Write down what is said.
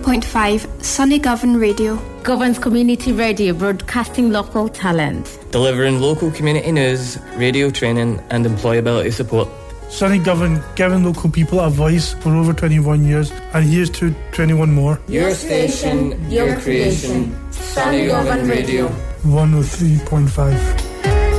103.5 Sunny Govan Radio. Govan's community radio, broadcasting local talent. Delivering local community news, radio training and employability support. Sunny Govan, giving local people a voice for over 21 years, and here's to 21 more. Your station, your creation, Sunny Govan Radio. 103.5.